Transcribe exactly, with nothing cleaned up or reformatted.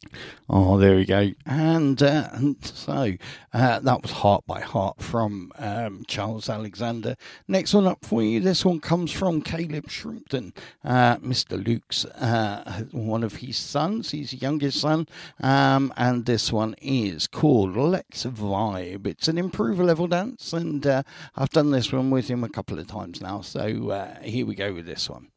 Oh, there we go. And, uh, and so uh, that was Heart by Heart from um, Charles Alexander. Next one up for you. This one comes from Caleb Shrimpton, uh, Mister Luke's uh, one of his sons, his youngest son. Um, and this one is called Let's Vibe. It's an improver level dance, and uh, I've done this one with him a couple of times now. So uh, here we go with this one.